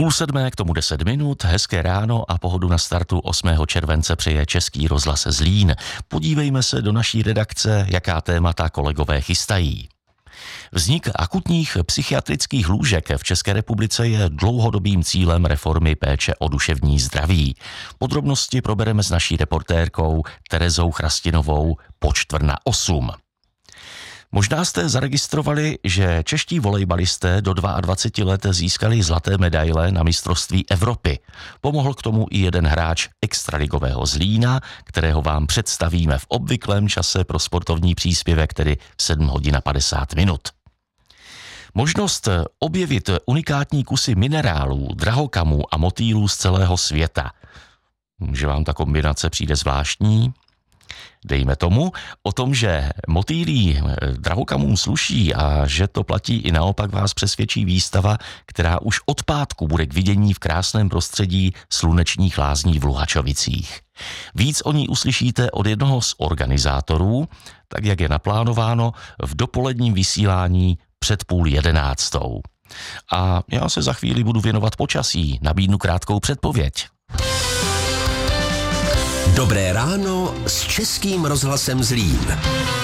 6:30, k tomu 10 minut, hezké ráno a pohodu na startu 8. července přeje Český rozhlas Zlín. Podívejme se do naší redakce, jaká témata kolegové chystají. Vznik akutních psychiatrických lůžek v České republice je dlouhodobým cílem reformy péče o duševní zdraví. Podrobnosti probereme s naší reportérkou Terezou Chrastinovou po 7:45. Možná jste zaregistrovali, že čeští volejbalisté do 22 let získali zlaté medaile na mistrovství Evropy. Pomohl k tomu i jeden hráč extraligového Zlína, kterého vám představíme v obvyklém čase pro sportovní příspěvek, tedy 7:50. Možnost objevit unikátní kusy minerálů, drahokamů a motýlů z celého světa. Že vám ta kombinace přijde zvláštní? Dejme tomu, o tom, že motýlí drahokamům sluší a že to platí i naopak, vás přesvědčí výstava, která už od pátku bude k vidění v krásném prostředí Slunečních lázní v Luhačovicích. Víc o ní uslyšíte od jednoho z organizátorů, tak jak je naplánováno v dopoledním vysílání před 10:30. A já se za chvíli budu věnovat počasí, nabídnu krátkou předpověď. Dobré ráno s Českým rozhlasem Zlín.